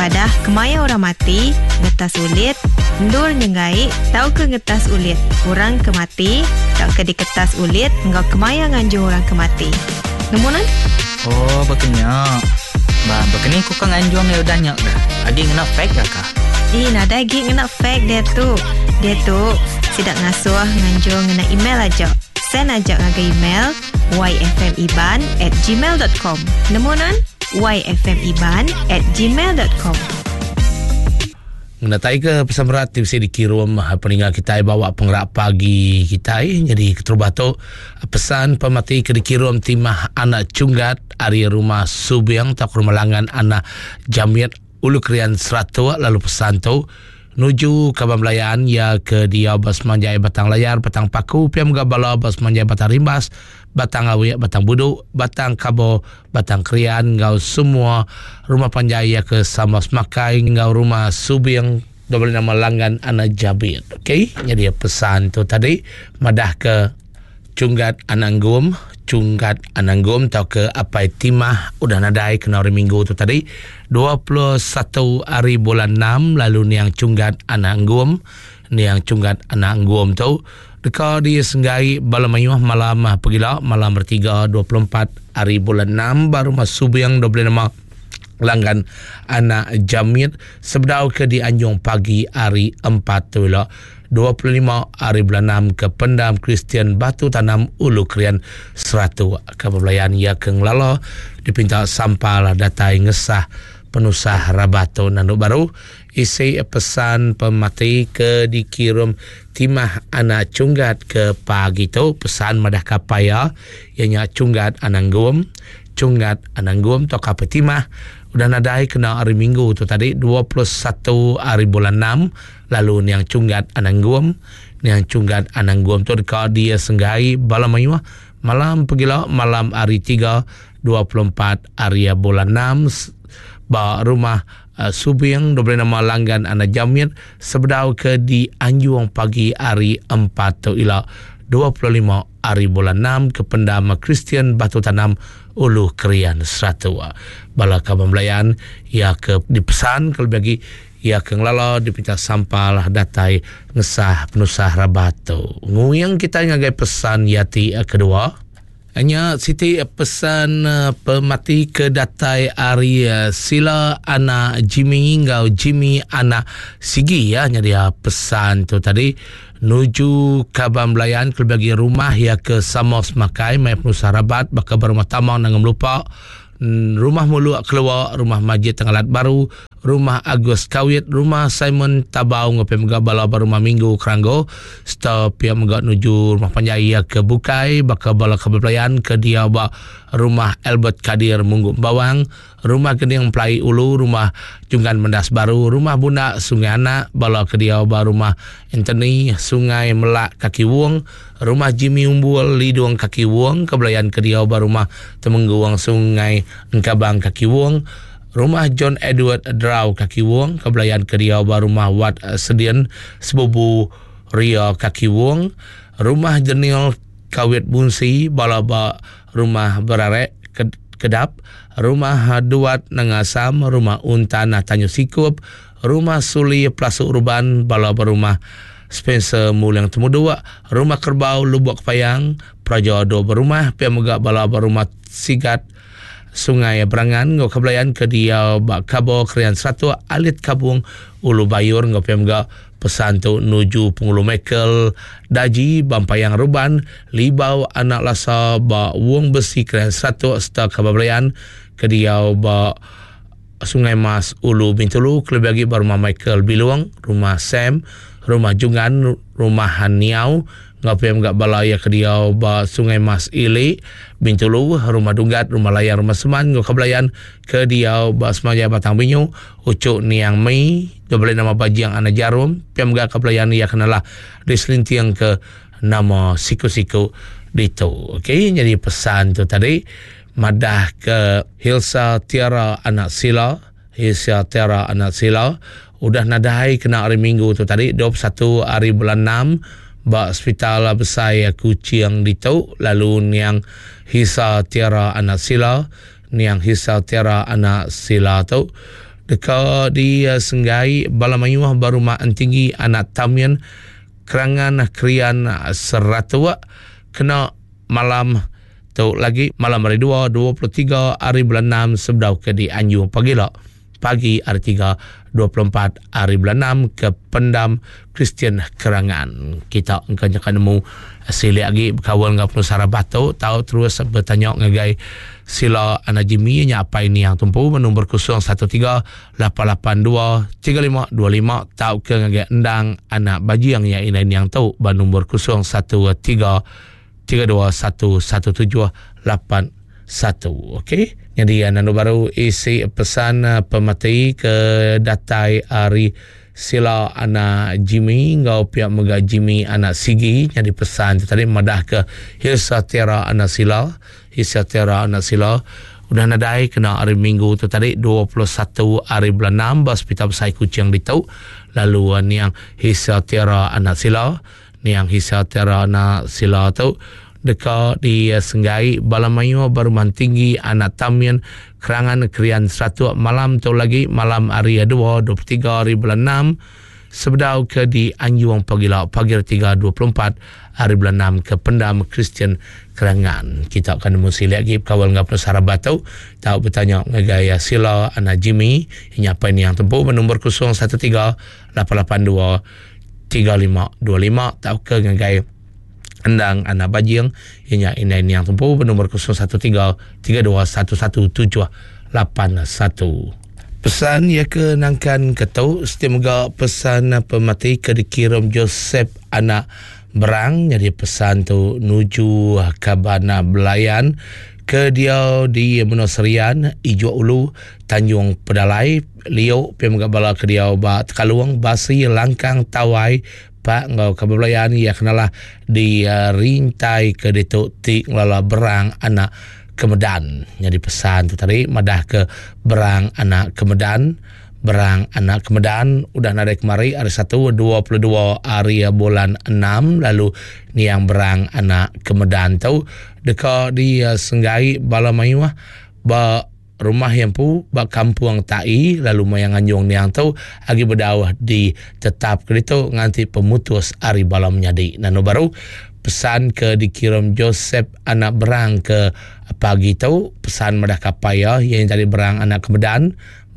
Padah kemaya orang mati, ngetas ulit, ndur nyengai, tau ke ngetas ulit, orang kemati, tak ke diketas ulit, engkau kemaya nganjung orang kemati. Nemunan? Oh, berkenyak. Berkeni ku kang anjung ya udah nyak dah. Agi ngena fake dah kah? Nada lagi ngena fake dia tu. Dia tu sidak ngasuh nganjung ngena email aja. Send aja ngaga email yfmiban@gmail.com. Nemunan? yfmiban@gmail.com. Mendatai ke pesan berat bisa dikirim peninggal kita bawa penggerak pagi kita jadi keterubato pesan pemati ke dikirim timah anak cunggat ari rumah Subiang tak rumah langan anak Jamiat Ulu Krian Seratua lalu pesan tu nuju ke Bamlayan ya ke dia bas manjai batang layar batang paku piam gabala bas manjai batang rimbas batang awi batang budu batang kabo batang krian ngau semua rumah panjai ya ke sama semakai ngau rumah Subiang double nama langgan anak Jabir. Okey, jadi pesan tu tadi madah ke cunggat ananggum tau ke apa timah udah nadai kena hari minggu tu tadi 21 hari bulan 6 lalu ni yang cunggat ananggum tu dekat dia senggai balamayuh malam pagila malam bertiga 24 hari bulan 6 baru masuk yang 25 langgan anak Jamit sebedau ke di Anjung pagi hari 4 tu lah 25 hari bulan 6 ke Pendam Kristian Batu Tanam Ulu Krian Seratu Kepulauan ya keng lalo dipinta sampal datai ngesah penusah Rabato Nanduk Baru isi pesan pemati ke dikirim timah anak cunggat ke pagi tu pesan madah kapaya ianya cunggat ananggum tok apa timah udah nadai kena hari minggu tu tadi 21 hari bulan 6 lalu ni yang cunggat ananggum tu dekat dia senggai balamayuh malam pagila malam hari 3 24 hari bulan 6 ba rumah Subiang double nama langgan anak Jamir sebedau ke di Anjung pagi hari 4 tu ila 25 hari bulan 6 ke Pendama Kristian Batu Tanam Ulu Krian Seratua bala kabamlayan ya ke dipesan kalau bagi ya ke ngelala dipinta sampal datai ngesah penusah Rabato nguyang kita ngagai pesan yati kedua hanya Siti pesan pemati ke datai ari sila anak Jimmy ngau Jimmy anak Sigi ya dia pesan tu tadi nuju kabamlayan ke bagi rumah ya ke Samos Makai mai penusah Rabat baka berumah tamang nangam lupa rumah mulu keluar rumah Majid Tenggalat Baru rumah Agus Kawit rumah Simon Tabau ngopi mga bala rumah Minggu Keranggo stop yang mga nuju rumah Panjaya ke Bukai baka bala kebelayan ke dia rumah Albert Kadir Munggu Bawang rumah Gening Pelai Ulu rumah Junggan Mendas Baru rumah Bunda Sungai Anak bala ke dia rumah Anthony Sungai Melak Kaki Wong rumah Jimmy Umbul Lidung Kaki Wong kebelayan ke dia rumah Temengguang Sungai Engkabang Kaki Wong rumah John Edward Draw Kaki Wong kebelayan ke dia rumah Wat Sedian Sebubu Ria Kaki Wong rumah Jenil Kawit Bunsi balaba rumah Berarek Kedap rumah Duat Nangasam rumah Untan Tanyu Sikup rumah Suli Plasuk Urban balaba rumah Spencer Mulyang Temudua rumah Kerbau Lubuk Payang Prajodo berumah Piamuga balaba rumah Sigat Sungai Berangan ngau kebelayan ke dia Kabo Krian Seratua Alit Kabung Ulu Bayur ngau piamga pesan tu nuju Pengulu Mekel Daji Bampayang Ruban Libau Anak Lasa ba Wong Besi Krian Seratua serta kebelayan ke dia Sungai Mas Ulu Bintulu kelebagi rumah Michael Biluang rumah Sam rumah Jungan rumah Haniau ngapem gak balaya ke dia Sungai Mas Ili Bintulu rumah Dunggat rumah Layar rumah Seman ngau kebelayan ke dia Semaya Batang Binyu Ucuk Niang Mei double nama Bajiang Anak Jarum piam gak kebelayan ia kenalah diselintiang ke nama siku-siku dito. Okey, jadi pesan tu tadi madah ke Hilsa Tiara Anak Sila udah nadai kena hari Minggu tu tadi 21 hari bulan 6 ba hospital besar Kucing dito lalu niang Hisa Tiara Anak Sila tu Dekat di Senggai Balamayuh Barumah Tinggi anak Tamian Kerangan Krian Seratua kena malam tu lagi malam hari 23 hari bulan 6 sebdau ke di Anju pagi hari 3 24 hari bulan 6 ke Pendam Kristian Kerangan. Kita akan nemu sila lagi berkawan dengan penusara batu tahu terus bertanya ngagai sila anak Jimmy nya apa ini yang tumpu nombor 013 882 3525 tahu ke ngagai endang anak bajiang yang ini yang tahu nombor 013 321178 okey. Jadi nanu baru isi pesan pemati ke datai hari sila anak Jimmy ngau pihak mega Jimmy anak Sigi. Jadi pesan tu tadi madah ke Hisatera anak sila udah nadai kena hari Minggu tu tadi 21 hari bulan 6 hospital besar Kucing ditau. Lalu yang Hisatera anak sila tu dekat di Senggai Balamayuh Barumah Tinggi anak Tamian Kerangan Krian Seratua malam tu lagi malam hari 23 hari bulan 6 sebedau ke di Anjuang pagi 3 24 hari bulan 6 ke Pendam Kristian Kerangan. Kita akan mesti lagi kawal dengan penusara batu tahu bertanya ngagaya sila anak Jimmy ini apa ini yang tempuh nombor 013 882 3525 tahu ke ngagaya endang anak bajiang ini yang tempuh bernomor 013-3211-781. Pesan ia ke nangkan ketau semoga pesan pemati ke dikirim Joseph anak Berang. Jadi pesan tu nuju Kabana Belayan ke dia di Menoserian Ijo Ulu Tanjung Pedalai Leo pemega bala ke dia ba Tekaluang Basi Langkang Tawai Pak ngau kabelayan ia kenalah di rintai ke Datuk Tik Lala Berang anak Kemedan. Jadi pesan tu tadi madah ke Berang anak Kemedan udah nadai kemari hari 1 22 hari bulan 6 lalu ni yang Berang anak Kemedan tu dekat di Senggai Balamayuh ba rumah yang pu bak kampung Tai lalu mayang anjung niang tu agi berdawah di tetap kerito nganti pemutus hari balam nyadi. Nano baru pesan ke dikirim Joseph anak Berang ke pagi tu pesan madah kapaya yang tadi Berang anak Kemedan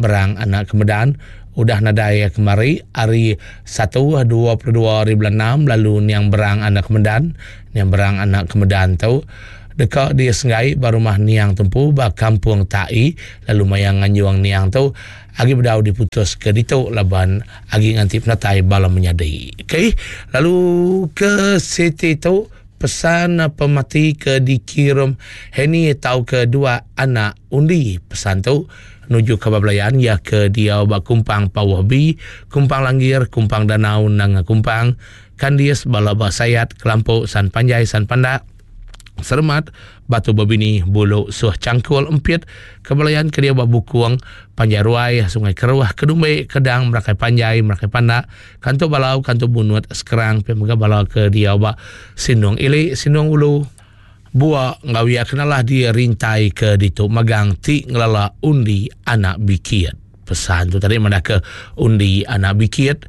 udah nadai kemari hari 1 22 hari bulan 6 lalu niang Berang anak Kemedan tu dekat di Senggai barumah niang tempu ba kampung Tai lalu mayang anjuang niang tu agi berdau diputus ke ditu laban agi nganti penatai balam menyadai. Okey, lalu ke city tu pesan pemati ke dikirim heni tahu kedua anak undi. Pesan tu nuju ke Bablayan ya ke dia ba Kumpang Pawahbi, Kumpang Langgir, Kumpang Danau nang Kumpang Kandies Balaba Sayat Kelampau San Panjai San Pandak Sermat Batu Babini Bulu Suh Cangkul Empit Kebelayan Kedia Babukuang Panjai Ruai Sungai Keruah Kedumbe Kedang Merakai Panjai Merakai Pandak Kanto Balau Kanto Bunut Sekerang Pemega Balau Kedia Ba Sindung Ili Sindung Ulu Buah Ngawia kenalah dia rintai ke ditu magang ti ngelala undi anak bikiat. Pesan tu tadi mana ke undi anak bikiat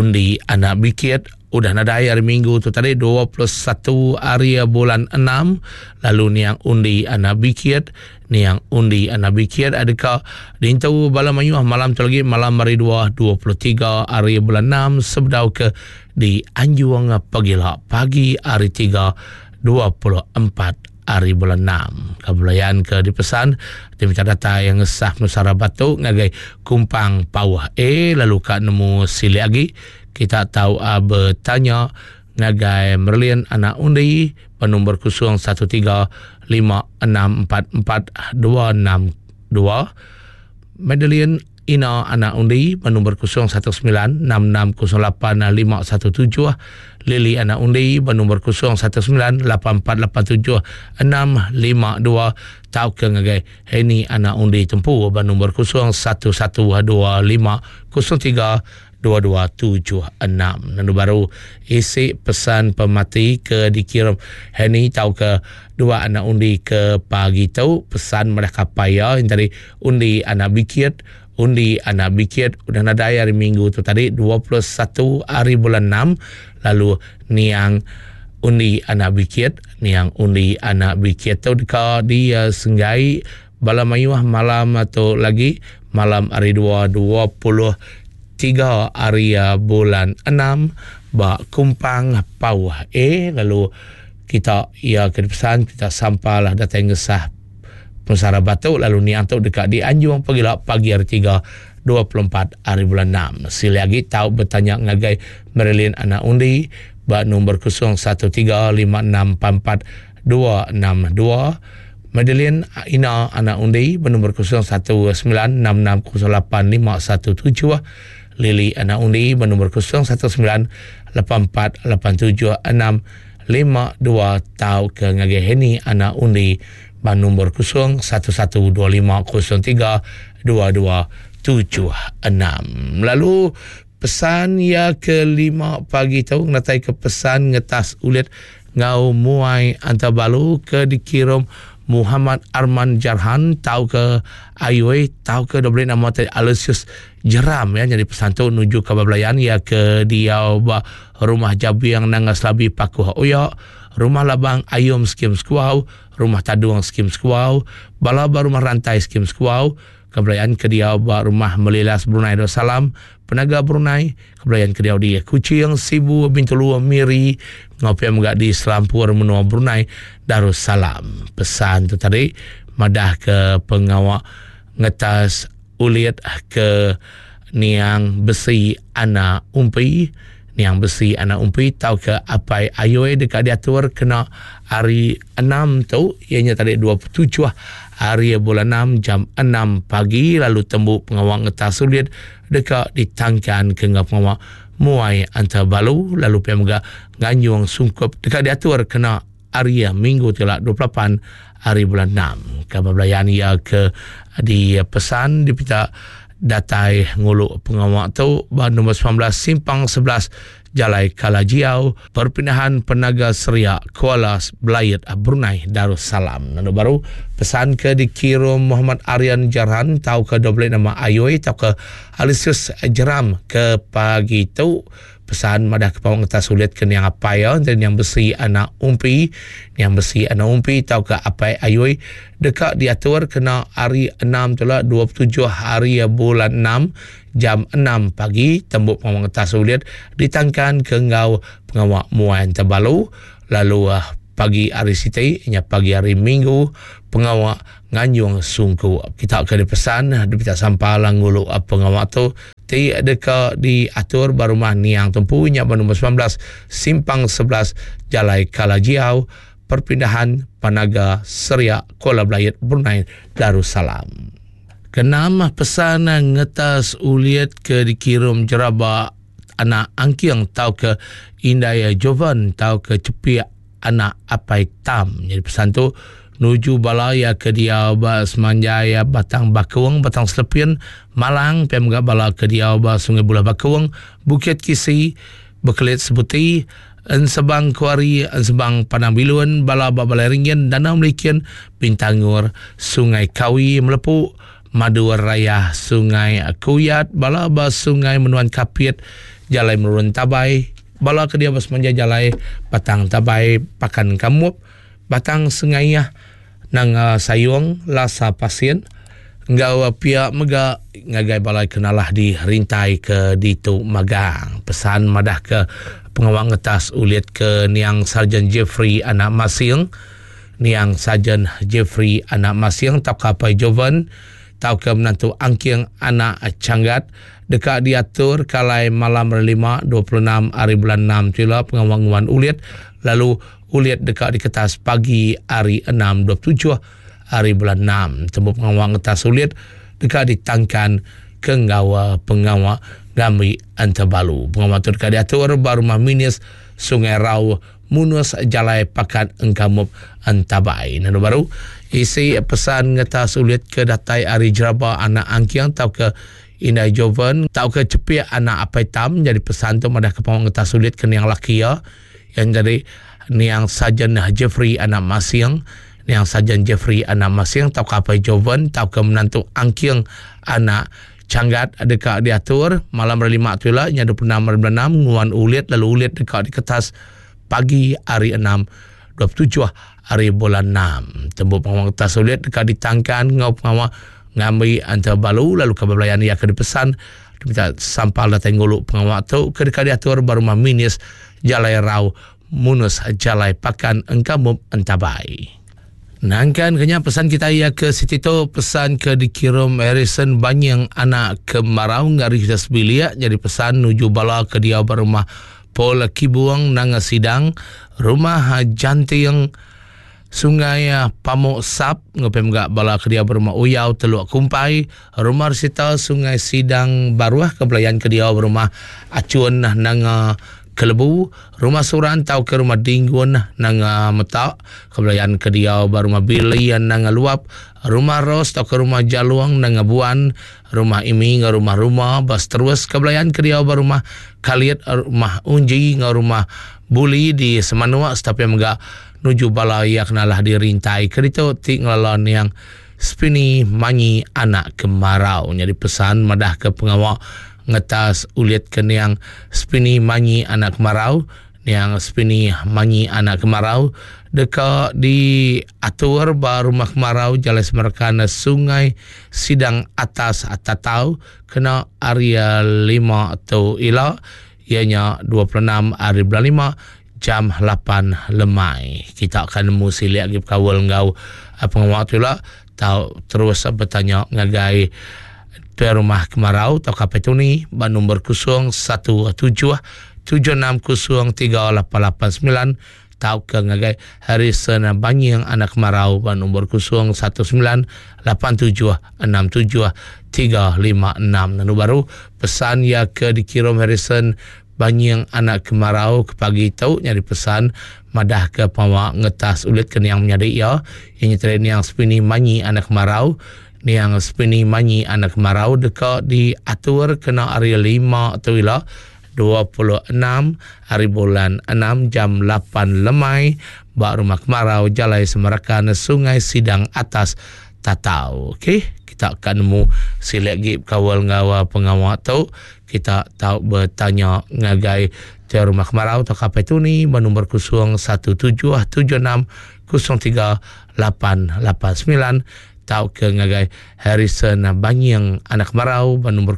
udah nadai hari Minggu tu tadi 21 hari bulan 6 lalu ni yang undi anak bikiat adakah dintau Balamayuh malam tu lagi malam hari 23 hari bulan 6 sebedau ke di Anjuang pagi hari 3 24 hari bulan 6 kabelayan ke dipesan di minta data yang ngesah Nusara Batu ngagai Kumpang Pawah lalu kak nemu sili lagi kita tahu bertanya ngagai Merlian anak undi penomor 0135644262 Medallion Ina anak undi penomor 0196608517 Lili anak undi bernomor 0198487652 tahu ke ngagai Heni anak undi tempuh bernomor 0112503276 nandu baru isi pesan pemati ke dikirim Heni tahu ke dua anak undi ke pagi tahu pesan mereka payah yang tadi undi anak bikit undi anak bikit udah nadai hari Minggu tu tadi 21 hari bulan 6. Lalu niang undi anak bikit tu dekat dia senggai bala mayuah malam atau lagi malam hari 23 hari bulan 6 ba kumpang pau lalu kita kepesan kita sampailah datang ngesah Pusara Batu lalu niang tu dekat di Anjung pagi hari 3 24 hari bulan 6. Sila lagi tahu bertanya ngagai Marilyn anak undi ba nombor 0135644262. Madeline Ina anak undi bernombor 0196608517. Lily anak undi bernombor 0198487652. Tahu ke ngagai Heni anak undi ban nombor 0112503276. Lalu pesan kelima pagi tu natai ke pesan ngetas ulit ngau muai antabalu ke dikirim Muhammad Arman Jarhan tahu ke Ayui tahu ke doble nama tadi Aloysius Jeram jadi pesan tu nuju ke Bablayan ke dia rumah Jabi yang nangas labi Pakuh Oya, rumah Labang Ayum skim skuau, rumah Taduang skim skuau, balaba rumah Rantai skim skuau, kebelayaan ke dia rumah Melilas Brunei Darussalam, Penaga Brunei, kebelayaan ke dia di Kucing Sibu Bintulu Miri ngopi megak di Selampur Menua Brunei Darussalam. Pesan tu tadi madah ke pengawak ngetas ulit ke niang besi anak umpi tahu ke apa ayoi dekat diatur kena hari 6 tu ianya tadi 27 hari bulan 6 jam 6 pagi lalu tembuk pengawak ngetas ulit dekat ditangkan ke pengawak muai antabalu lalu pemega nganyung sungkup dekat diatur kena hari Minggu telak 28 hari bulan 6 kabablayan ke di pesan dipita datai nguluk pengawak tu nombor 19 Simpang 11 Jalai Kalajiau perpindahan Penaga Seria Kuala Belayet Brunei Darussalam. Lalu baru pesan ke dikirim Muhammad Aryan Jarhan tahu ke doble nama Ayoi tahu ke Aloysius Jeram ke pagi tu pesan madah ke pawang ngetas sulit ke yang apa dan yang besi anak umpi tahu ke apa Ayoi dekat diatur kena hari 6 tu lah 27 hari bulan 6 jam 6 pagi tembuk pawang ngetas sulit ditangkan ke ngau pengawak muan terbalu lalu pagi hari Siti pagi hari Minggu pengawak nganyung sungku kita ke pesan kita sampai ngulu pengawak tu ti dekat diatur barumah niang tempu nombor 19 Simpang 11 Jalai Kalajiau perpindahan Penaga Seria Kuala Belayet Brunei Darussalam. Kenama pesan ngetas uliat ke dikirim jeraba anak angkiang tahu ke Indaya Jovan tahu ke cepiak anak apai tam. Jadi pesan tu nuju balaya ke dia Semanjaya Batang Bakawang Batang Selepian Malang pemga bala ke dia Sungai Bulah Bakawang Bukit Kisi Bekelit Sebuti Ensebang Kuari Ensebang Panambiluan bala Balaringin Danau Melikian Bintangur Sungai Kawi Melepu Madu Raya Sungai Kuyat bala Sungai Menuan Kapit Jalai Merun Tabai bala ke dia Semanjaya Jalai Batang Tabai Pakan Kamup Batang Sengaiah nang sayung lasa pasien ngau pia mega ngagai balai kenalah di rintai ke ditu magang. Pesan madah ke pengawal ngetas ulit ke niang Sarjan Jeffrey anak Masing tak kapai Jovan tau ke menantu angking anak Canggat dekat diatur kalai malam 5 26 hari bulan 6 tila pengawal ulit lalu uliat dekat di kertas pagi hari 6 27 hari bulan 6 tembuk pengawal kertas uliat dekat ditangkan ke ngawa pengawal Gambi Antabalu pengawal tu dekat diatur Barumah Minis Sungai Rau Munus Jalai Pakat Engkamup Antabai. Nano baru isi pesan kertas uliat ke datai hari jeraba anak angkiang tau ke Indai Jovan tau ke cepiak anak apai tam jadi pesan tu madah ke pengawal kertas uliat ke yang laki yang jadi niang Sarjan Jeffrey anak Masing tau kapai Jovan tau ke menantu angking anak Canggat dekat diatur malam hari 5 tu lah nya 26 hari 6 nguan ulit lalu ulit dekat di kertas pagi hari 6 27 hari bulan 6 tembuk pengawal kertas ulit dekat ditangkan ngau pengawal ngambil antara balu lalu kabar belayan ia akan dipesan kita sampal datang goluk pengawal tu ke dekat diatur baru minis jalai rau munus jalai pakan engkamum entabai. Nangkan kenya pesan kita ia ke Siti tu pesan ke dikirim Harrison Banyang anak ke Marau ngari kita sebilia jadi pesan nuju bala ke dia berumah Pol Kibuang nang sidang rumah janting Sungai Pamuk Sap ngepem gak bala ke dia berumah Uyau Teluk Kumpai rumah Sita Sungai Sidang Baruah kebelayan ke dia berumah Acuan nang Kelebu rumah Suran tau ke rumah Dinggun nang Metak kebelayan ke dia berumah Bilian nang Luap rumah Ros tau ke rumah Jaluang nang Buan rumah Imi rumah bas terus kebelayan ke dia berumah Kaliat rumah Unji rumah Buli di Semanua tapi megak nuju balai yang nalah dirintai kerito tik ngelon yang spini manyi anak kemarau jadi pesan madah ke pengawal ngetas ulit ke yang spini manyi anak kemarau yang spini manyi anak kemarau dekat di atur baru rumah kemarau jalan semerkana Sungai Sidang Atas Atatau kena area 5 atau ila ianya 26 hari bulan 5 jam 8 lemai. Kita akan mesti lihat lagi kawal ngau pengawal tu lah tahu terus bertanya ngagai tuan rumah kemarau tau kape tu ni nombor 01776038889 tahu ke ngagai Harrison Banyang anak kemarau nombor 019876736 nanu baru pesan ya ke dikirim Harrison Banyang anak kemarau ke pagi tau nyari pesan madah ke pawak ngetas ulit ke yang menyadai ya yang nyeteren yang spini manyi anak kemarau ni yang spini manyi anak kemarau dekat di atur kena area 5 atau ila 26 hari bulan 6 jam 8 lemai bak rumah kemarau jalai semerakan Sungai Sidang Atas Tatau. Okey, kita akan nemu silap gip kawal ngawa pengawal tu kita tahu bertanya ngagai tuan rumah kemarau atau kapai tu ni nombor 01776038889 tahu ke ngagai Harrison Banyang anak kemarau nombor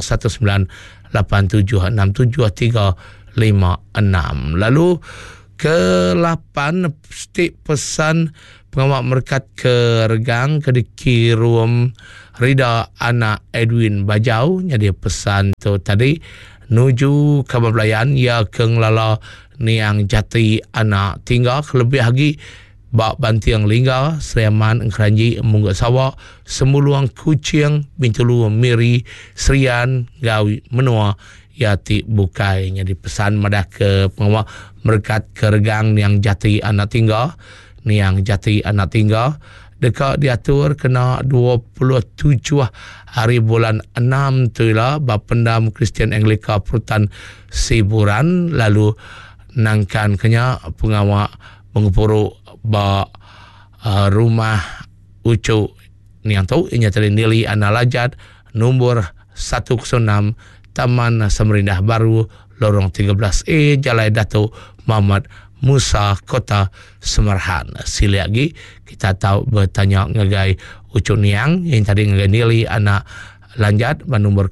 019876736 lalu ke-8 stik pesan pengawal merkat ke Regang ke dikirim Rida anak Edwin Bajau jadi pesan tu tadi nuju kabar belayan ya keng lala niang jati anak tinggal lebih lagi bak bantiang lingga Seriaman Engkeranji Munggak Sawa Semuluang Kucing Bintulu Miri Serian Gawi Menua Yati Bukai jadi pesan madah ke pengawal merkat ke Regang niang jati anak tinggal niang jati anak tinggal dekat diatur kena 27 hari bulan 6 tu lah Bapendam Kristian Anglika Perutan Siburan lalu nangkan kenya pengawal mengepuruk ba rumah ucu ni yang tahu inya terdiri anak lajat nombor 106 Taman Samarindah Baru lorong 13A Jalai Datuk Muhammad Musa Kota Semarhan. Sila lagi kita tahu bertanya ngagai ucuk niang yang tadi ngagai nilai anak lanjat nombor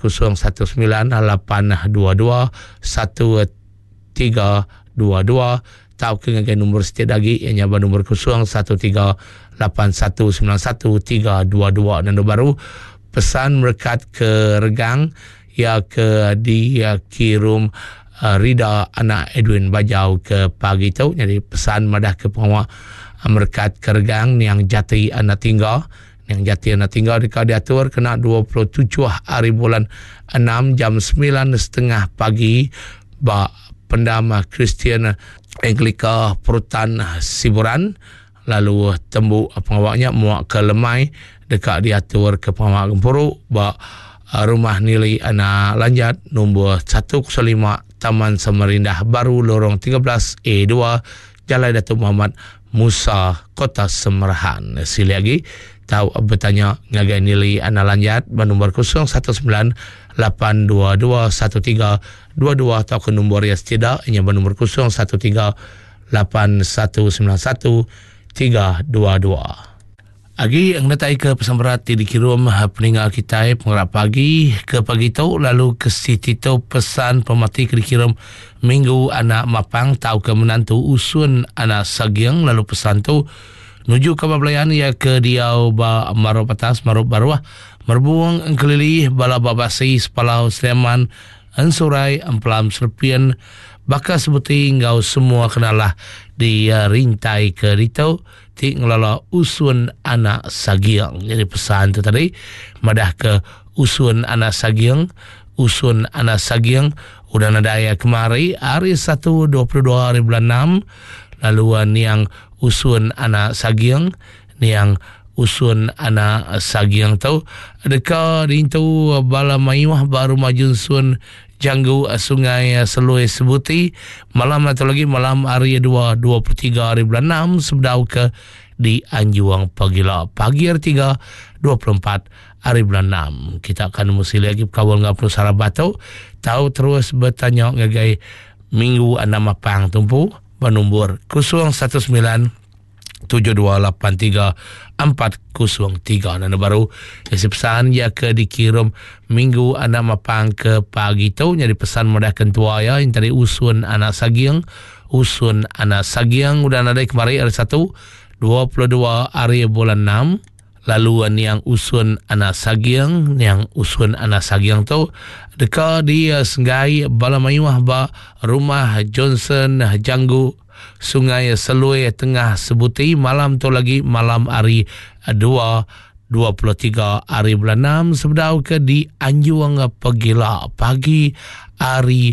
01988221322 tahu ke ngagai nombor setiap lagi yang nombor 01381913222 dan baru pesan merekat ke Regang ya ke dia kirim Rida anak Edwin Bajau ke pagi tu jadi pesan madah ke pengawal merkat kergang yang jati anak tinggal dekat diatur kena 27 hari bulan 6 jam 9.30 pagi ba Pendama Kristian Anglika Perutan Siburan lalu tembuk pengawalnya muak ke Lemai dekat diatur ke pengawal Gempuru ba rumah nilai anak lanjat nombor 105 Taman Samarindah Baru lorong 13A2 Jalan Datuk Muhammad Musa Kota Semarhan. Sila lagi tahu bertanya ngagai nilai ana lanjat nombor 019-822-1322 atau ke nombor yang tidak ianya nombor 013-8191-322. Agi ang natay ke pesan berat dikirim peninggal kita pengarap pagi ke pagi tu lalu ke Siti tu pesan pemati dikirim minggu anak mapang tahu ke menantu usun anak sagiang lalu pesan tu nuju ke bablayan ya ke diau ba maro patas maro barwah merbuang engkelili bala babasi sepalau Sleman ansurai amplam serpian baka sebuti engkau semua kenalah di rintai ke ditau ti ngelala usun anak sagiang. Jadi pesan tu tadi madah ke usun anak sagiang udah nadaya kemari hari 1/22 hari bulan 6 laluan yang usun anak sagiang tu dekat itu bala mayuah baru majun sun janggu sungai Selui sebuti malam atau lagi malam hari 23 hari bulan 6 sebedau ke di Anjuang pagi hari 3 24 hari bulan 6 kita akan mesti lagi kawal ngapun sarabat tahu terus bertanya ngagai minggu anak mapang tumpu bernombor 019-7283-403 dan baru isi pesan ya ke dikirim minggu anak mapang ke pagi tu jadi pesan mudah kentua ya yang tadi usun anak sagiang udah ada kemarin hari 1/22 hari bulan 6 lalu yang usun anak sagiang tu dekat dia senggai bala mayuah ba rumah Johnson janggu Sungai Selui tengah sebuti malam tu lagi malam hari 23 hari bulan 6 sebedau ke di Anjuang pagi hari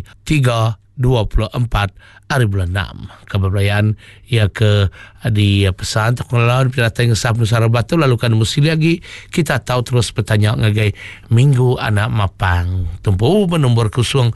3/24 hari bulan 6 kebablayan ia ke di pesan teknologi pendatang Sabtu Sarabatu lalu kan mesti lagi kita tahu terus bertanya ngagai minggu anak mapang tumpu bernombor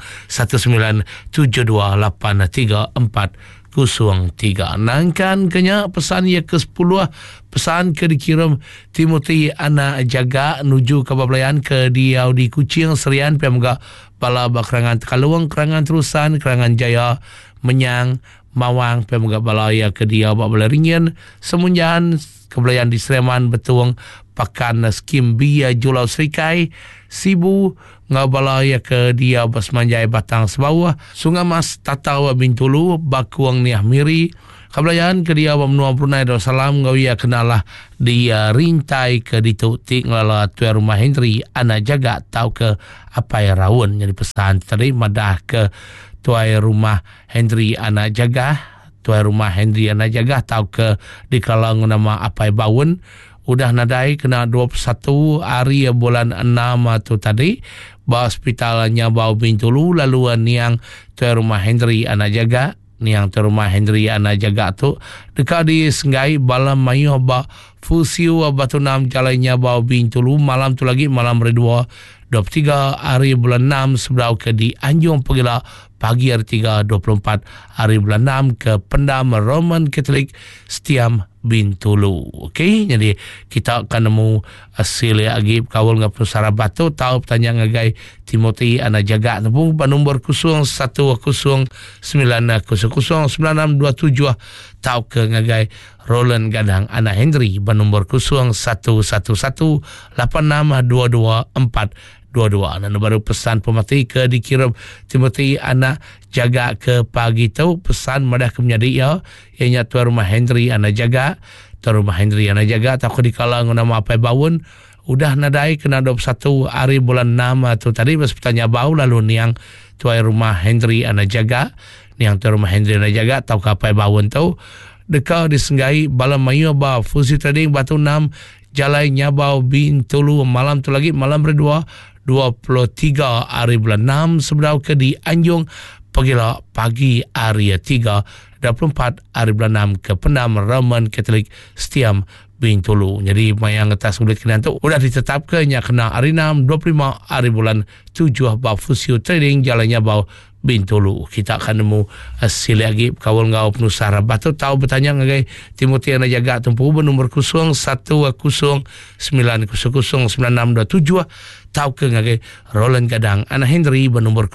017283403 nangkan kenya pesan ia ke 10 pesan ke dikirim Timothy anak jaga nuju kebablayan ke diau di Kucing Serian pemga bala kerangan Tekaluang kerangan Terusan kerangan Jaya Menyang Mawang pemga balaya ke dia bak balaringan semunjan kebelayan di Sleman Betuang Pakan Skim Bia Julau Serikai Sibu ngabalaya ke dia Basmanjai Batang Sebawah Sungai Mas Tatawa Bintulu Bakuang Niah Miri kebelayan ke dia Menua Brunei Darussalam ngawia kenalah dia rintai ke ditutik ngelala tuan rumah Henry anak jaga tahu ke apa yang rawon jadi pesan tadi madah ke tuai rumah Henry anak jaga tahu ke di kalang nama apai bawun udah nadai kena 21 hari bulan 6 tu tadi ba hospitalnya bau Bintulu laluan yang tuai rumah Henry anak jaga tu dekat di Senggai balam mayuh ba fusiu batu 6 jalannya bau Bintulu malam tu lagi malam redua 23 hari bulan 6 sebedau ke di Anjung pagi hari 3/24 hari bulan 6 ke Pendam Roman Katolik Setiam Bintulu. Okey, jadi kita akan nemu hasil lagi kawal ngapun sarabat tu tahu pertanyaan ngagai Timothy anak jaga tu pun nombor 0109009627 tahu ke ngagai Roland Gadang anak Henry bernombor 011186222422 dan baru pesan pemati ke dikirim Timothy anak jaga ke pagi tu pesan madah ke menjadi ya ianya tuan rumah Henry anak jaga tahu di kalang nama apa bawun udah nadai kena 21 hari bulan 6 tu tadi pas bertanya bau lalu niang tuan rumah Henry anak jaga tahu ke apa bawun tu dekat disenggai balam mayu ba fusi trading batu 6 Jalai Nyabau Bintulu malam tu lagi malam berdua 23 hari bulan 6 sebedau ke di Anjung pagi hari 3 24 hari bulan 6 ke Pendam Roman Katolik Setiam Bintulu. Jadi mayang ngetas ulit kena tu udah ditetapkannya kena hari 6 25 hari bulan 7 bau Fusio Trading jalannya bau Bintulu. Kita akan nemu hasil lagi kawal ngau penusah Rabat tu tahu bertanya ngagai Timothy yang jaga tempuh nombor 0109009627 tahu ke ngagai Roland Gadang Ana Henry bernombor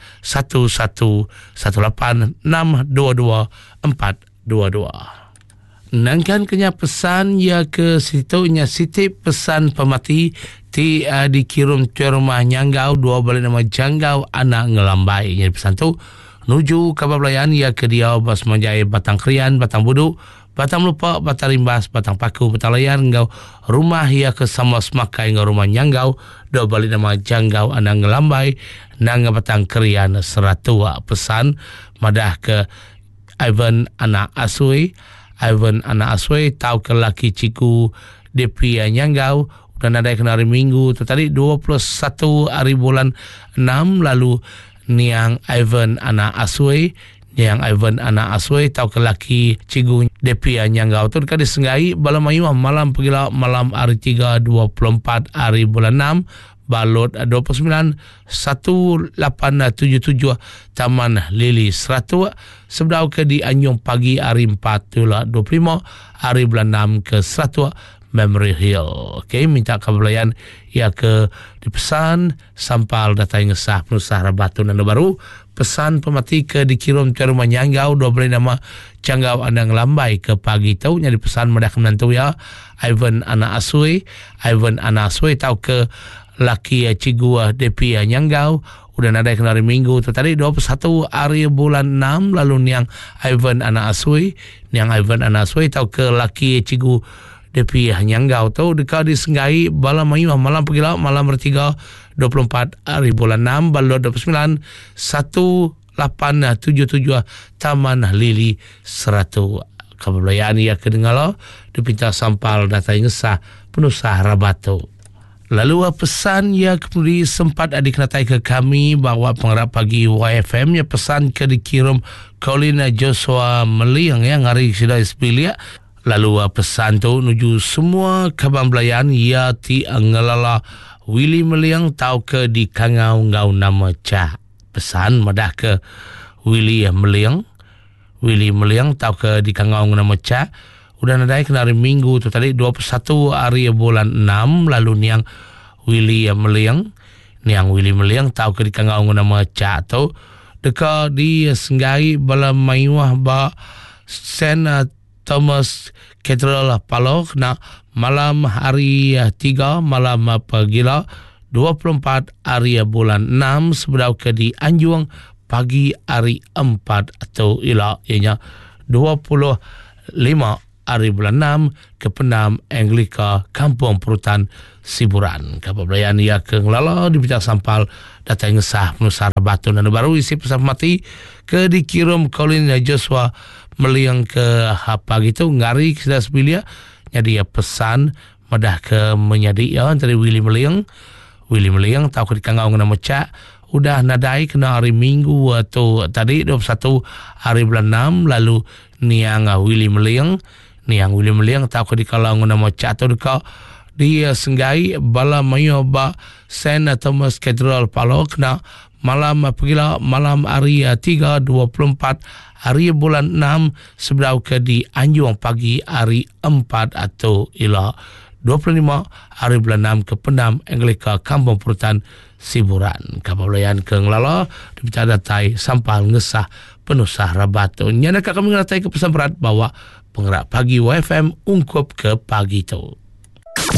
01118622 Nangkan kenya pesan ya ke situ nya sitip pesan pemati ti dikirim ke rumah Nyanggau 2 balik nama Janggau anak ngelambai. Jadi pesan tu nuju kabablayan ya ke dia bas menjai Batang Krian, Batang Budu, Batang Lupa, Batang Rimbas, Batang Paku, Batang Layar ngau rumah ya ke sama semakai ngau rumah Nyanggau 2 balik nama Janggau anak ngelambai nang Batang Krian Seratua. Pesan madah ke Ivan anak Asui tahu ke laki ciku DP Nyanggau dan ada kena hari Minggu tu tadi 21 hari bulan 6 lalu niang Ivan anak Asui tahu ke laki ciku DP Nyanggau tu dekat disenggai balam ayu malam pergi malam hari 3 24 hari bulan 6 balot 29 1877 Taman Lili Seratua sebedau ke di Anyong pagi hari 4 25 hari bulan 6 ke Seratua Memory Hill. Okey, minta kabelayan ya ke dipesan sampal data yang sah penusah Rabat Nanda Baru pesan pemati ke dikirim ke rumah Nyanggau 2 beri nama Janggau Andang Lambai ke pagi tahu nya dipesan medah menantu ya Ivan anak Asui tahu ke laki cigu DP Nyanggau udah ada kena hari Minggu tu tadi 21 hari bulan 6 lalu niang Ivan anak Asui tahu ke laki cigu DP Nyanggau tu dekat disenggai balam ayu malam pergi malam bertiga 24 hari bulan 6 balot 29 1877 Taman Lili Seratua. Kabelayan ia kedengar dipinta sampal data yang sah penusah Rabat tu. Lalu pesan ya kemudian sempat dikenatai ke kami bahawa pengarap pagi YFM ya pesan ke dikirim Colin Joshua Meliang yang hari sudah isbilia. Lalu pesan tu nuju semua kabang belayan ya ti ngelala Willy Meliang tahu ke di Kangau ngau nama Cah. Pesan madah ke Willy Meliang tahu ke di Kangau nama Cah. Udah nadai kena hari Minggu tu tadi 21 hari bulan 6 lalu niang Willy Meliang tahu ke di Kangau nama Cak tu dekat di senggai bala mayuah ba Saint Thomas Cathedral Palok na malam hari 3 malam pagila 24 hari bulan 6 sebedau ke di Anjuang pagi hari 4 atau ila ianya 25 hari bulan 6 ke Pendam Anglika Kampung Perutan Siburan. Kabelayan ia ke ngelala dibicak sampal data yang sah penusah Rabat Nanda Baru isi pesan mati ke dikirim Colin Joshua Meliang ke pagi itu ngari sudah sebilia jadi pesan madah ke menyadi ya dari Willy Meliang tahu ke di Kangau nama Cak udah nadai kena hari Minggu atau tadi 21 hari bulan 6 lalu niang Willy Meliang tahu ke di Kalangan nama Cak atau dekat dia senggai bala mayu ba Saint Thomas Cathedral Palok na malam pagila malam hari 3 24 hari bulan 6 sebedau ke di Anjuang pagi hari 4 atau ila 25 hari bulan 6 ke Pendam Anglika Kampung Perutan Siburan. Kabelayan ke ngelala dibicak datai sampal ngesah penusah Rabat. Nyana kami ngelatai ke pesan berat bahawa pengerak pagi YFM ungkup ke pagi tu.